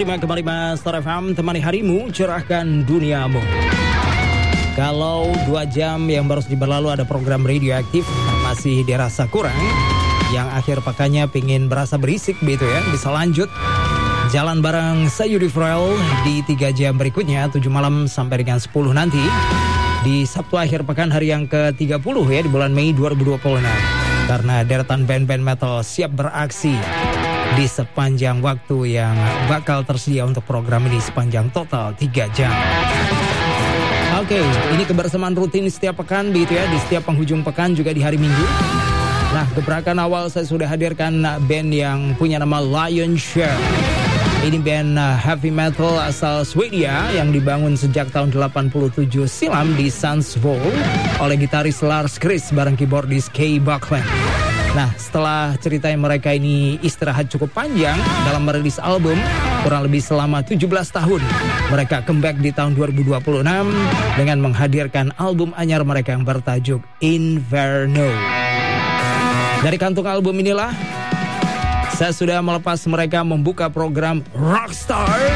105,5 Star FM, temani harimu, cerahkan duniamu. Kalau 2 jam yang baru saja berlalu ada program radioaktif masih dirasa kurang, yang akhir pekannya pingin berasa berisik gitu ya, bisa lanjut jalan bareng saya Yudi Frel di 3 jam berikutnya, 7 malam sampai dengan 10 nanti di Sabtu akhir pekan hari yang ke-30 ya di bulan Mei 2026. Karena deretan band-band metal siap beraksi di sepanjang waktu yang bakal tersedia untuk program ini sepanjang total 3 jam. Oke, ini kebersamaan rutin setiap pekan begitu ya, di setiap penghujung pekan juga di hari Minggu. Nah, gebrakan awal saya sudah hadirkan band yang punya nama Lion Share. Ini band heavy metal asal Swedia yang dibangun sejak tahun 87 silam di Sundsvall oleh gitaris Lars Chris bareng keyboardis Kay Buckland. Nah, setelah cerita mereka ini istirahat cukup panjang dalam merilis album kurang lebih selama 17 tahun, mereka comeback di tahun 2026 dengan menghadirkan album anyar mereka yang bertajuk Inferno. Dari kantung album inilah saya sudah melepas mereka membuka program Rockstars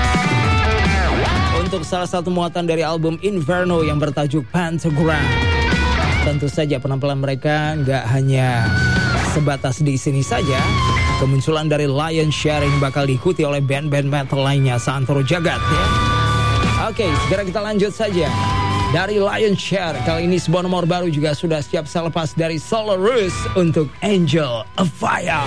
untuk salah satu muatan dari album Inferno yang bertajuk Pentagram. Tentu saja penampilan mereka nggak hanya sebatas di sini saja. Kemunculan dari Lion Share ini bakal diikuti oleh band-band metal lainnya seantero jagat ya. Oke, segera kita lanjut saja. Dari Lion Share, kali ini sebuah nomor baru juga sudah siap saya lepas dari Solarus untuk Angel of Fire.